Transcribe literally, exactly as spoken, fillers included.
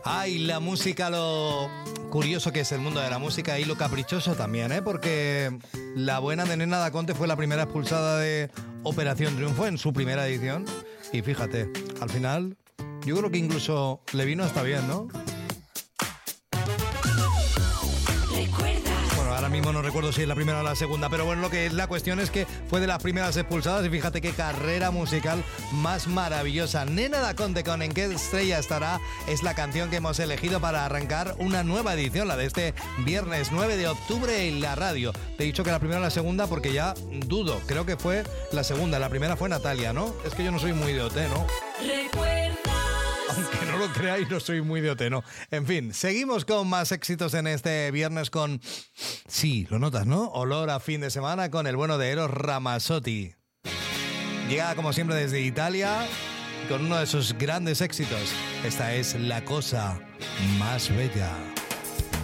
Ay, la música, lo curioso que es el mundo de la música y lo caprichoso también, ¿eh? Porque la buena de Nena Da Conte fue la primera expulsada de Operación Triunfo en su primera edición. Y fíjate, al final, yo creo que incluso le vino hasta bien, ¿no? Bueno, ahora mismo no recuerdo si es la primera o la segunda, pero bueno, lo que es la cuestión es que fue de las primeras expulsadas y fíjate qué carrera musical más maravillosa. Nena Da Conte con En qué estrella estará es la canción que hemos elegido para arrancar una nueva edición, la de este viernes nueve de octubre en la radio. Te he dicho que la primera o la segunda porque ya dudo, creo que fue la segunda, la primera fue Natalia, ¿no? Es que yo no soy muy de O T, ¿no? Recuerdas. Aunque no lo creáis, no soy muy de O T, ¿no? En fin, seguimos con más éxitos en este viernes con... Sí, lo notas, ¿no? Olor a fin de semana con el bueno de Eros Ramazzotti. Llega como siempre desde Italia con uno de sus grandes éxitos. Esta es La cosa más bella.